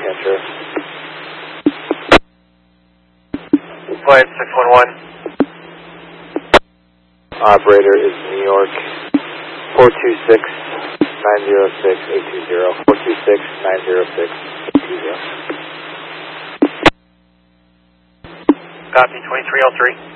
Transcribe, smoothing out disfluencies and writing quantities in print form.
Central. Flight 611. Operator is New York 426-906-820. 426-906-820. Copy, 2303.